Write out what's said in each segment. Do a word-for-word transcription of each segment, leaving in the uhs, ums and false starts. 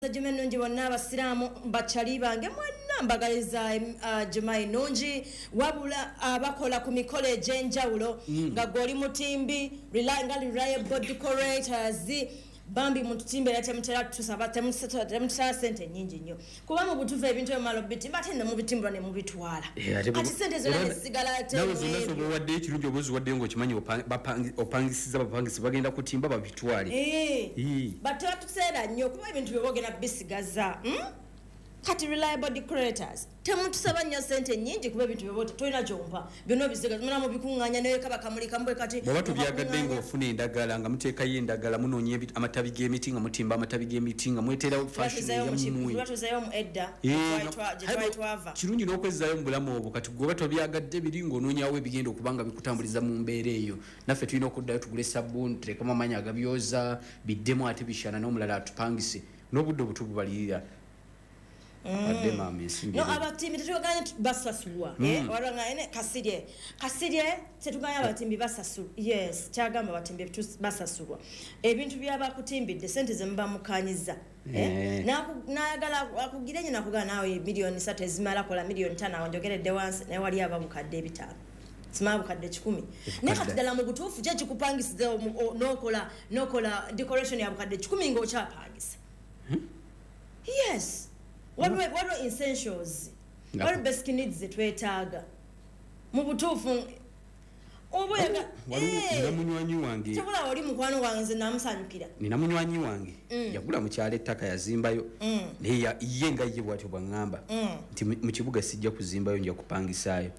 Jumaye nungi bonna abasiraamu bachali bange mwenna mbagaliza uh, Jumaye nungi wabula abakola uh, ku mikolo egy'enjawulo mm. nga goli mutimbi reliable decorators bambi muntu timbe yate mutera tusaba temutera sente nyingi nnyo kuba mu butuvu ebintu ebimalo bitimba ate ne mu bitimbula ne mu bitwala ati sente zonna nesigala ate nawe zonna so wadde ekirungi obuzi wadde ngo kimanyi opangisiza bapangisi bagenda kutimba babitwale eh batera tuseera nnyo kuba ebintu byobogena bisigaza hmm? Kati reliable decorators temutusaba nnyo sente nyingi kuba ebintu byobote tolina kyompa bino bisigaza muna mu bikunganya ne kaba kamuli kambwe kati baba tubyagadde ngo ofuna endagala nga muteeka yendagala munonye amatabi g'emiti nga mutimba amatabi g'emiti nga mwetera fashion yammwe twatuzayo mu edda twatwava kirungi n'okwezaayo mu bulamu obwo kati gwe batubyagadde biri ng'onoonyawo ebigenda okubanga bikutambuliza mu mbeera eyo naffe tulina okuddayo tugule sabbuuni tulekamu amaanyi agabyoza biddemu ate bishana n'omulala atupangise n'obudde obutububalirira Mm. No abatimbi tetuganya basasulwa mm. eh waranga ene kasirye kasirye tetuganya abatimbi basasulwa yes kyagamba abatimbi basasulwa ebintu byaba kutimbidde sente zemba mukanyiza eh na nayagala akugire nyina kugana nawe milioni satu ezimala kola milioni tano awonjogeredde wansi ne wali ababukadde ebitano simabu kadde kikumi ne katidala mu butuufu je kikupangisiza nokola nokola decoration ya bukadde kikumi ngo kyapangisa hmm? Yes. What what what are essentials? No. What are basic needs that twetaaga? Mu butuufu oboyaga eh nina munywanyi wange chakula wali mukwano wange namusanyukira nina munywanyi wange mm. yagula mu kyalo ettaka yazimbayo mm. ne ye nga ye bwatyo bwangamba mm. nti mu kibuga sijja kuzimbayo nja kupangisayo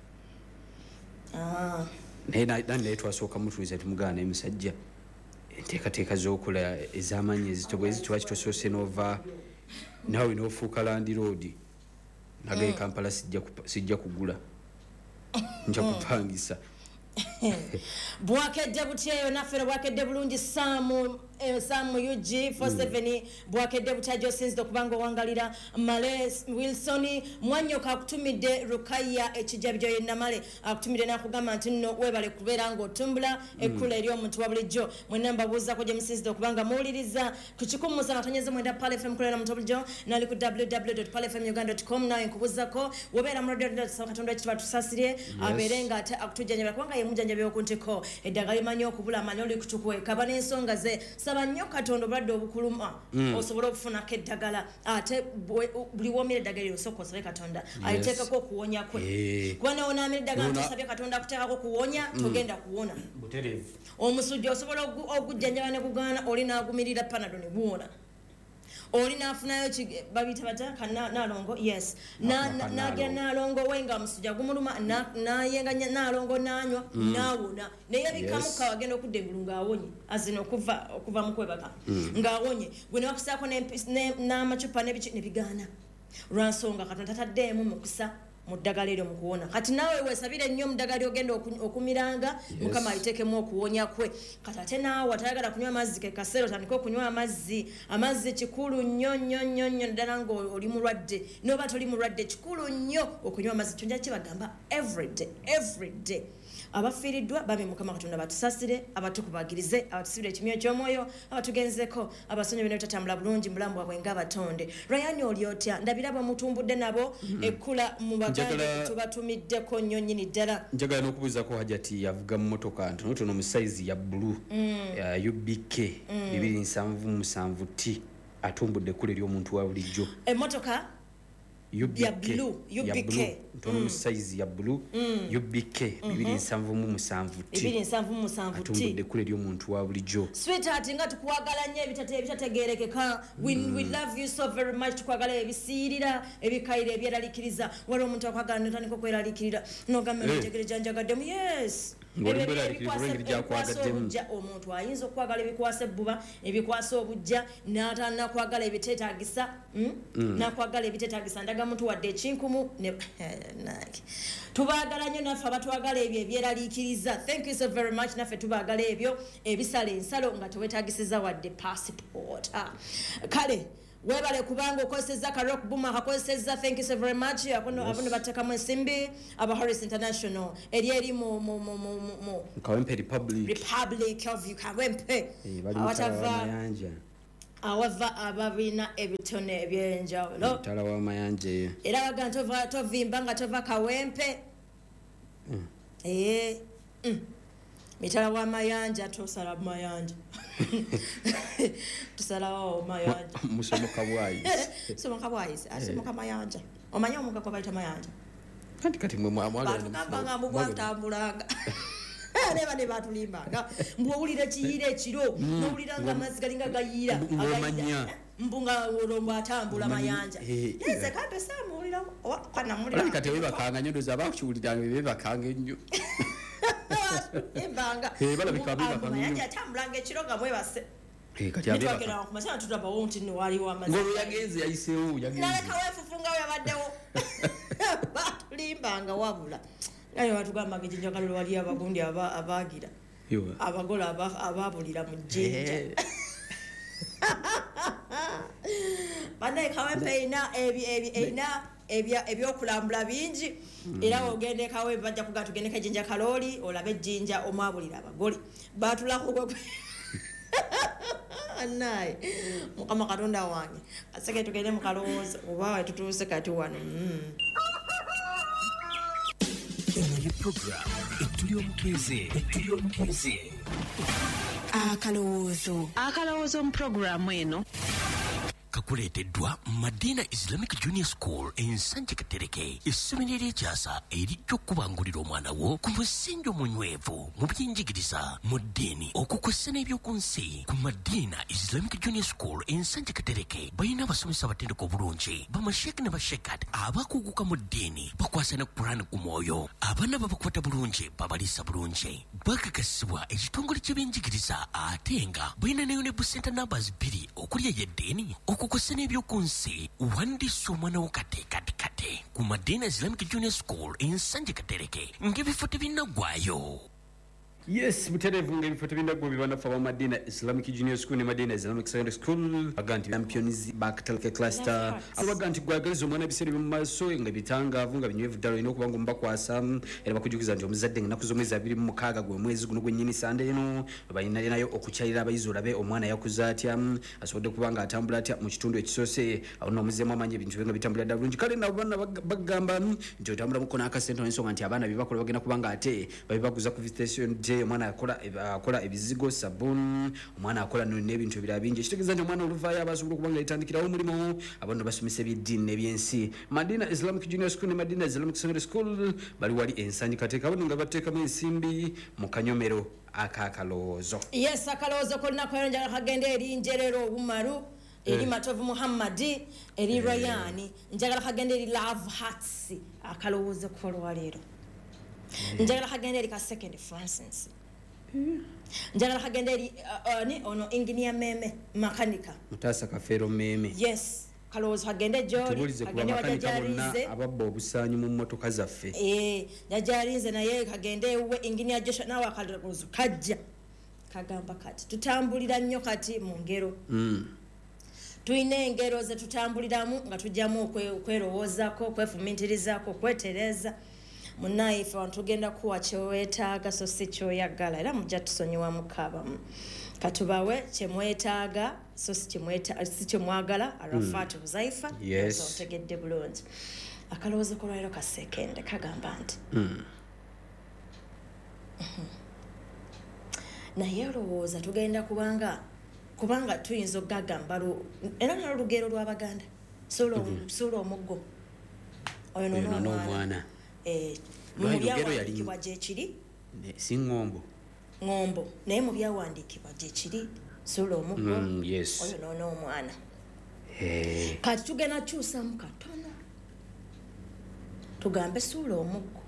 ah ne na ne twasooka mutuliza tumugana emusajja enteekateeka z'okola ez'amanyi ezitobwe ezitwa kitosose nova nawe n'ofuuka land road nagaye Kampala sijja sijja kugula nja kupangisa bwakedde butyeyo naffe bwakedde bulungi Samu eh, Samu U G forty-seven mm. bwakedde butajo sinzo kubanga wangalira Male Wilson mwanyoka akutumidde Rukaya ekijabjo yenamale akutumidde nakugamba nti nno webale kubeera ngo tumbula mm. ekula eri omuntu wabulijjo mwenamba buza ko jemusinzo kubanga muuliriza tukikumuza natanyeze mwenda Pale F M kulera mutobulijjo nali ku w w w dot pale f m uganda dot com nawe nkubuzako webera mu radio katonda ekitwa tusasire yes. aberenga ate akutujjanya kubanga ye mujanja byokunteko eddagali manyo okubula amanyo likutukwe kabane ensonga ze saba nnyo katondo bradde obukuluma mm. osobola okufuna keddagala ate buli womire dagali osoko sabe katonda yes. aliteeka ko kuwonya kwe hey. Kwana ona amire dagali tusabye katonda kuteeka ko kuwonya mm. togenda kuwona buterevu omusujja osobola okujjanja ne kugana oli nagumirira panado ne buwona oli nafunayo babita bata kana nalongo yes na na na nalongo wenga musujja gumuluma na na yenga nalongo nanywa mm. nawona naye bikamuka yes. wagenda okudde ngulunga awonye azino kuva okuva mukwebaka mm. ngaawonye gwe nakusako ne na machupa ne bigana ransonga katonda tataddemu mukusa muddagala eryo mukuwona kati nawe wesabire nnyo muddagala ogenda okumiranga yes. mukama alitekemu okuwonya kwe kati ate naawe atayagala kunywa amazzi ke kasero tandika okunywa amazzi amazzi kikulu nnyo nnyo nnyo nnyo ddala nga oli mulwadde noba toli mulwadde kikulu nnyo okunywa amazzi kyonja kibagamba everyday everyday abafiiriddwa bame mukama katonda batusasire abatukubagirize abatusibire ekimyo ky'omwoyo abatugenzeko abasonyo bino tatambula bulungi mulambu bwabwe ng'abatonde Ryan olyotya ndabirabo mutumbudde nabo mm-hmm. ekkula mu baganda tubatumiddeko nnyo nnyini ddala njagala n'okubuuzako hajati yavuga mu motoka ntono tono mu size ya blue mm. ya U B K mm. bibiri nsanvu musanvu T atumbudde kule eri omuntu wa bulijjo emotoka U B K ya blue U B K ntono mu size ya blue mm. U B K bibiri nsanvu mu musanvu T bibiri nsanvu mu musanvu T atumbudde kule eri omuntu wa bulijjo sweetheart nga tukwagala nnyo ebitate ebitategerekeka we, mm. we love you so very much tukwagala ebisiirira ebikaire ebyeralikiriza wali omuntu akwagala notandika okweralikirira nogamba njagala janjagaddemu yes omuntu ayinza okwagala ebikwasa ebbuba ebikwasa obujja n'ataana kwagala ebiteetaagisa mm? mm. nakwagala ebiteetaagisa ndaga muntu wadde ekinkumu tubaagala nnyo naffe abatwagala ebyo ebyeraliikiriza thank you so very much naffe tubaagala ebyo ebisala ensalo nga tewetaagisiza wadde passport ah. kale webale kubanga okoseza ka rock boom akakozeza thank you so very much akono yes. abono bataka mu simbi aba Harris International eri eri mu mu mu mu Kawempe Republic Republic of Kawempe awatava awava ababina ebitone ebyenjawulo mutala wa mayanja era baga tova tovimba nga tova kawempe mm. eh mm. mitala wa mayanja tosala mayanja tusala wa mayanja musomoka bwayi somoka bwayi asomoka mayanja omanya omuka kwa baita mayanja kati kati mwe mwamwala batugamba mugwa tambulanga neba ne batulimbanga mbwulira kiyire ekiro nowulira nga amazzi galinga gayira agayira mbunga olomba atambula mayanja yeze kante samuulira kana mulira kati webakanga nyondo zabakukiwulira bebakanga ennyo embanga bala bikabika mayanja atambulanga ekiro nga mwebase kati abeba twagera ku masana tutabawo nti ni waliwo amazzi ngolo yagenze yayiseewo yagenze naleka wefufunga yabaddewo batulimbanga wabula naye batugamba ngejinja kalolo wali abagundi abagira abagola ababulira mu jjinja banaye kawempe ina ina ebyokulambula bingi era ogende kawempe bajja kuga tugende kajinja kaloli olabe ejjinja omwabulira abagole batulako naye mukama katonda wange aseke tugende mu kalowoozo oba tutuuse kati wano Eno program etuli omukeze etuli omukeze akalowoozo akalowoozo mu programu eno kakuleeteddwa Madina Islamic Junior School ensanje Katereke essomero ery'ekyasa erijja okubangulira omwana wo ku musingi omunywevu mu by'enjigiriza mu ddiini okukwessa n'ebyoku nsi ku Madina Islamic Junior School ensanje Katereke balina abasomesa abatendeka obulungi bamasheeki ne bashekat abakuguka mu ddiini bakwasa ne Qur'an ku mwoyo abaana babakwata bulungi babaliisa bulungi bakakasibwa ekitongole ky'ebyenjigiriza ate nga balina ne UNEB Center numbers bbiri okulya y'eddiini okukwasa n'ebyoku nsi wandiisa omwana wo kate kate kate ku Madina Islamic Junior School ensanje Katereke ng'ebifo tebinnagwayo. Yes, buterevu ng'ebifo tebinnagwa bibanafa ba Madina Islamic Junior School ne Madina Islamic Secondary School aganti champions Bakateleke cluster abaganti gwagaliza omwana bisere mu maso nga bitangaavu nga binywevu ddala ino kubanga mbakwasa era bakujukiza nti omuzadde ng'ennaku z'omwezi abiri mu mukaaga gwe mwezi guno gwennyini sande eno balina nayo okukyalira abayizi olabe omwana yakuza atya asobodde kubanga atambula atya mu kitundu ekisoose awo nomuzeemu amanyi ebintu bye nga bitambulira ddala bulungi kale nabo bana bagamba nti otambulamuko n'akasente n'ensonga nti abaana byebakola bagenda kubanga ate babibaguza ku visitation day omwana akola akola ebizigo sabun omwana akola n'ebintu ebirala bingi ekitegeeza nti omwana oluvaayo abasobola okubanga yetandikirawo omulimu abantu basomesa ebyeddiini n'ebyensi Madina Islamic Junior School ne Madina Islamic Secondary School bali wali ensanyi kateeka abano nga bateekamu ensimbi mu kanyomero akakalowoozo. Yes, akalowoozo konna kweyonjala kagenda eri njerero obumaru eri Matovu Muhammadi eri Rayani njagala kagenda eri Love Hearts akalowoozo kolwaleero njagala kagenda eri ka Second Francis njagala kagenda eri ni ono engineer Meme makanika Mutasa Kafero Meme. Yes, kalowoozo kagende joli kagende wajajalize ababba obusaanyi mu mmotoka zaffe eh jajalize naye kagende ewe engineer Joshua nawe akalowoozo kajja kagamba kati tutambulira nnyo kati mu ngero mm. Tuine engero ze tutambuliramu nga tujjamu okwerowoozako okwefumiitirizaako okwetereza munaye ife tugenda kuwa kyewetaaga so si kyoyagala era mujja tusonyiwa mukabamu katubawe kyemwetaaga so si kyemwetaaga si kyemwagala Arafat Huzaifa yes otegedde bulungi akalowoozo kolwaliro kasekende kagamba nti mm. naye olowooza tugenda kubanga kubanga tuyinza okugagamba era n'olugero lw'Abaganda suula omuggo oyo n'omwana mu byawandiikibwa gyekiri si ngombo ngombo naye mu byawandiikibwa gyekiri suula omuggo oyo noona omwana kati tugenda kyusamu katono tugambe suula omuggo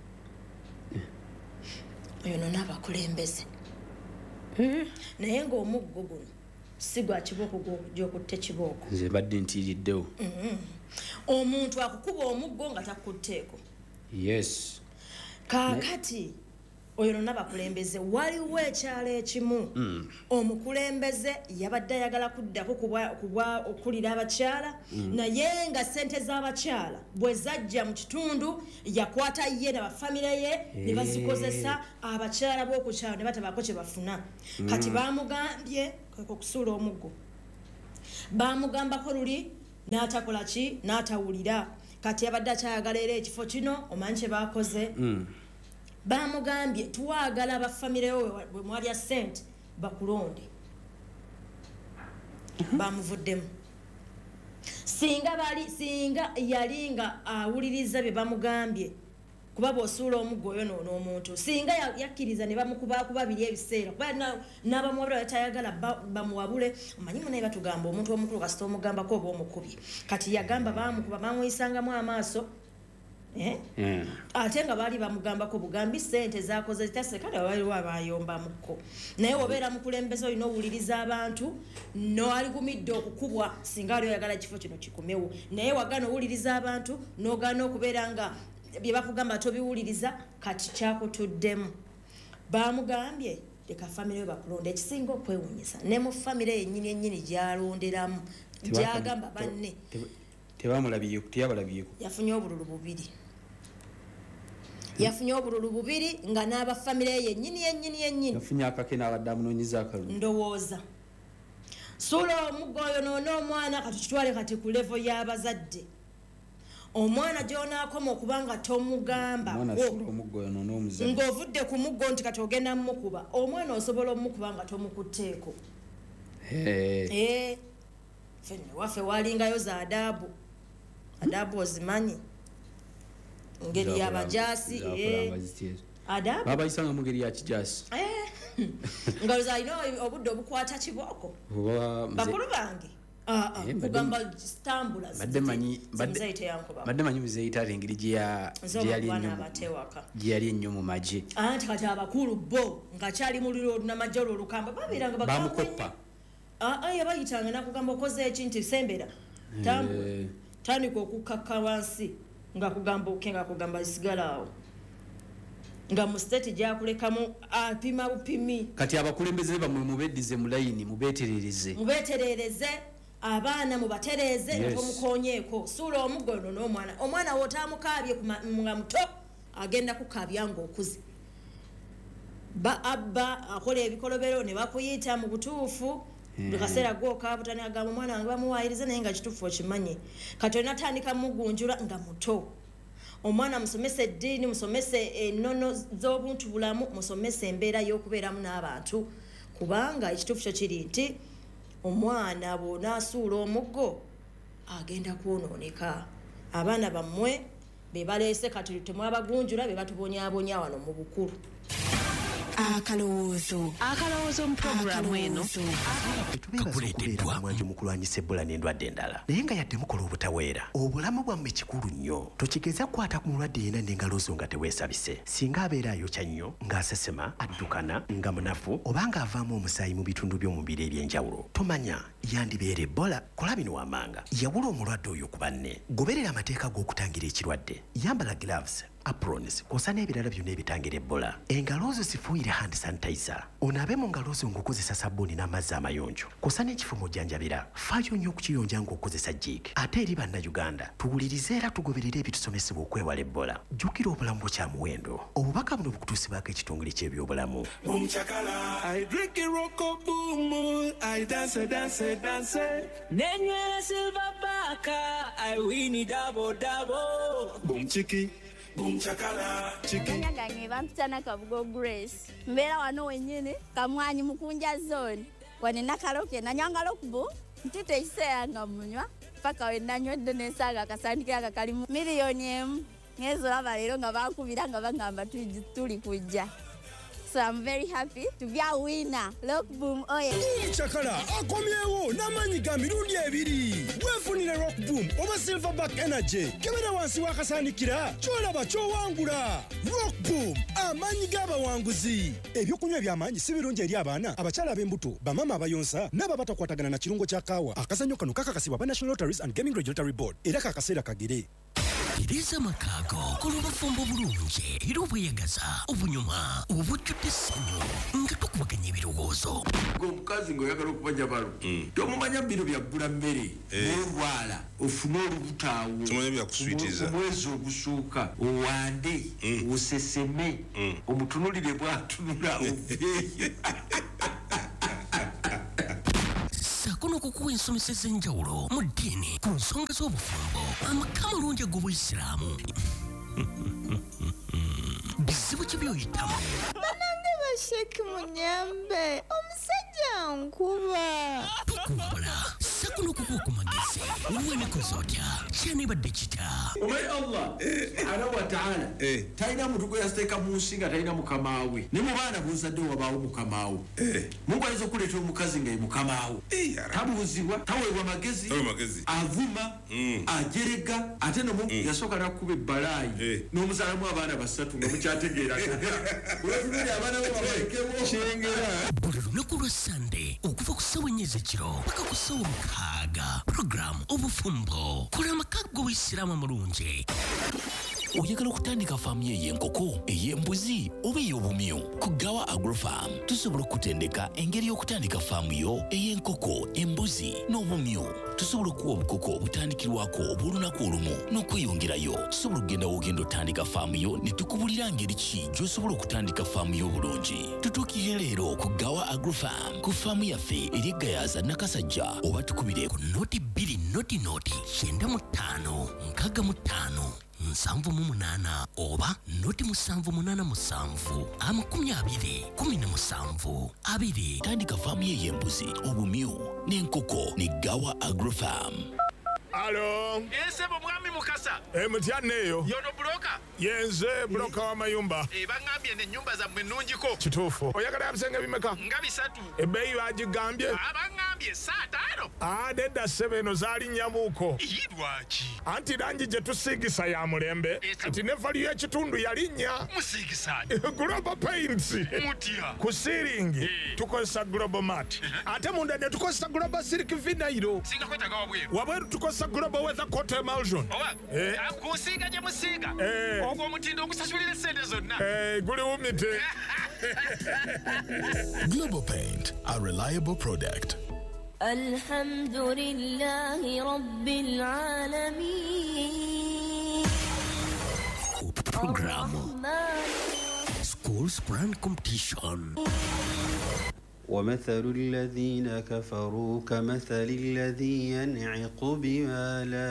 oyo noona abakulembeze naye ng'omuggo guno si gwa kibooko gy'okutte kibooko nze badde ntiiriddewo omuntu akukuba omuggo nga takutteeko yes kaakati oyo nonna bakulembeze waliwo ekyalo ekimu mm. omukulembeze yabadde ayagala kuddako okulira abakyala mm. naye nga ssente z'abakyala bwe zajja mu kitundu yakwata ye n'abafamire ye hey. ne bazikozesa abakyala b'okukyalo ne batabaako kye bafuna mm. kati baamugambye okusuula omuggo bamugambako luli n'atakola ki n'atawulira kati abadde akyayagala era ekifo kino omanyi kye bakoze mm. bamugambye tuwagala abafamireyo bwe mwalya ssente bakulonde bamuvuddemu singa bali singa yali nga awuliriza bye bamugambye kuba bw'osuula omuggo oyo n'omuntu singa yakkiriza ne bamukubakuba biri ebiseera kuba n'abamuwabula batayagala bamuwabule omanyi munaye batugamba omuntu omukulu kasita omugambako oba omukubye kati yagamba bamukuba bamuyisangamu amaaso eh? yeah. ate nga baali bamugambako bugambi ssente zakoze zitase kale waliwo abayombamuko naye obeera mukulembeze olina owuliriza abantu noaligumidde okukubwa singa ali oyagala ekifo kino kikumewo naye wagana owuliriza abantu n'ogaana okubeera nga bye bakugamba tobiwuliriza kati kyakutuddemu bamugambye leka famire we bakulonda ekisinga okwewunyisa ne mu famire yennyini ennyini gyalonderamu gyagamba banne tebamulabyeko teyabalabyeko yafunye obululu bubiri yafunye obululu bubiri nga n'abafamire yennyini yennyini yennyini yafunye akake n'abadde amunoonyeza akalulu ndowooza suula omuggo oyo noona omwana katukitwale kati ku levo y'abazadde omwana gy'onaakoma okubanga tomugamba ng'ovudde ku muggo nti kati ogenda mumukuba omwana osobola omumukuba nga tomukutteeko fenne waffe walingayo za adaabu adaabu ozimanyi ngeri yabajaasi adaabu babayisanga mu ngeri ya kijaasi nga loza alina obudde obukwata kibooko bakulu bange kugamba stambula badde manyi muzeeyita ate engeri gyeyali ennyo mu magye anti kati abakulu bo nga kyali muliro olunamagye olwo olukamba babeeranga bamukoppa yabayitanga nakugamba okoze eki nti sembera tambula tandika okukakka wansi nga kugamba oke nga kugamba sigala awo nga mu state gyakulekamu apima bupimi kati abakulembeze bamwe mubeddize mu layini mubeeterereze mubeeterereze abaana mubatereze Yes. ntomukonyeeko suula omuggo ono n'omwana omwana wootamukaabye nga muto agenda kukaabya ng'okuze ba abba akola ebikolobero ne bakuyita mu butuufu buli kaseera gw'okaabutani agamba omwana wange bamuwaayirize naye nga kituufu okimanye kati onatandika mugunjula nga muto omwana musomese eddiini musomese ennono z'obuntu bulamu musomese embeera y'okubeeramu n'abantu kubanga ekituufu kyo kiri nti omwana bw'onaasuula omuggo agenda kwonooneka abaana bammwe be baleese kati temwabagunjula be batubonyaabonya wano mu bukulu akalowoozo akalowoozo mu puroguramu eno kakuleeteddwa mwanju mu kulwanyisa ebola n'endwadde endala naye nga yadde mukola obutaweera obulamu bwammwe kikulu nnyo tokigeza kukwata ku mulwadde yena n'engalo zo nga teweesabise singa abeera ayokya nnyo ng'asesema addukana nga munafu oba ng'avaamu omusaayi mu bitundu by'omubiri eby'enjawulo tomanya yandibeera ebola kola bino wammanga yawula omulwadde oyo ku banne goberera amateeka g'okutangira ekirwadde yambala gloves aprons kw'ossa n'ebirala byonna ebitangira ebola engalo zo zifuuyire hand sanitizer onaabe mu ngalo zo ng'okozesa sabbuuni n'amazzi amayonjo kw'ossa n'ekifumo ojjanjabira faayo nnyo okukiyonja ng'okozesa jik ate eri bannayuganda tuwulirize era tugoberere ebitusomesebwa okwewala ebola jjukira obulamu bwo kya muwendo obubaka buno bukutuusibwako ekitongole ky'ebyobulamu I drink a roco boom, I dance, dance, dance. Nenye silver baka, I win it double double. Boom chiki, boom chakala, chiki. Nyangange bampitana kabugo Grace. Mbera wano wenyine kamwanyi mukunja zone. Wane nakaloke na nyangalo kubu. Ntite iseyanga munywa. Paka we nanywedde n'ensaaga akasandike akakali miliyoni emu. Ngezo laba leero nga bakubira nga bagamba tuli kujja. So I'm very happy to be a winner. Look boom, oh yeah. Chakala, akomyewo n'amanyi ga mirundi ebiri. Weefunire Rock Boom oba Silverback Energy. Kebera wansi wakasaanikira, kyolaba kyowangula. Rock Boom, amanyi g'abawanguzi. Ebyokunywa by'amaanyi si birungi eri abaana, abakyala ab'embuto, bamama abayonsa, n'abo abatakwatagana na kirungo kya kaawa. Akazannyo kano kakakasibwa ba National Lotteries and Gaming Regulatory Board. Era kakaseera kagere. Tereza Makago kulubafumbo bulungi era obweyagaza obunyuma obujjudde essanyu nga tukubaganya ebirowoozo omukazi ng'oyagala okubanja balo tomumanya biro byaggula mmere n'olwala ofune olubutaawo omwezi ogusooka owande oseseme omutunulire bw'atunula oveeyo saako n'okukuwa tukuwa ensomesa ez'enjawulo mu ddiini ku nsonga z'obufumbo amaka amalungi ag'obuyisiraamu bizibu ki by'oyitamu banange basheki munyambe omusajja nkuba tukumbula sako n'okukuwa ku magezi olw'emikozi otya kyanibadde kita omanyi allah subhanahu wa taala talina muntu gwe yasiteeka mu nsi nga talina mukamaawe ne mu baana b'ozadde wabaawo mukamaawe mungu ayinza okuleeta omukazi nga ye mukamaawe tabuuzibwa taweebwa magezi avuma ajerega ate nomu yasooka n'akkuba ebbalaayi n'omuzaalamu abaana basatu nga mukyategeeraga olwatululi abaana be babalekebo kyengera buli lunaku lwa sande okuva ku ssawa ennya ez'ekiro paka ku ssawa mukaaga puroguramu obufumbo kola amaka g'obuyisiraamu amulungi oyagala okutandika faamu ey'enkoko ey'embuzi oba ey'obumyu ku Gawa Agrofarm tusobola okutendeka engeri y'okutandika faamu yo ey'enkoko embuzi n'obumyu tusobola okuwa obukoko obutandikirwako obw'olunaku olumu n'okweyongerayo tusobola okugenda w'ogenda otandika faamu yo ne tukubulira ngeri ki gy'osobola okutandika faamu yo obulungi tutuukire leero ku Gawa Agrofarm ku faamu yaffe eri eGayaza Nakasajja oba tukubire ku noti bbiri noti noti kyenda mu ttaano nkaaga mu ttaano nsanvu mu munaana oba noti musanvu munaana musanvu amakumi abiri kumi na musanvu abiri tandika faamu ye y'embuzi obumyu n'enkoko ne Gawa Agrofarm. Alo. Ese mwami mukasa. E mtyane eyo. Yono broka. Yenze broka wa mayumba. E bangambye ne nyumba za mwenunjiko. Kituufu. Oyagala yabisenge bimeka? Nga bisatu. Ebbeeyi bagigambye? Abangambye saa taano. Ah, nedda ssebe eno zaali nnyamuuko. Lwaki? Anti langi gye tusiigisa ya mulembe. Kati ne valiyo y'ekitundu yalinnya. Musiigisaani? Global Paints. Mutya? Ku siiringi tukozesa Global Mat. Ate munda ne tukozesa Global Silk Vinyl. Singa kwetaaga wabweru. Wabweru tukozesa Global Weather Coat Emulsion. Owa, eh. Kusiiga gye musiiga. Eh. Ogwo omutindo ogusasulira sente zonna. Eh, guli wumite. Global Paint, a reliable product. Alhamdulillahi Rabbil Alamin. Program. Schools Brand Competition. ومثل الذين كفروا كمثل الذي ينعق بما لا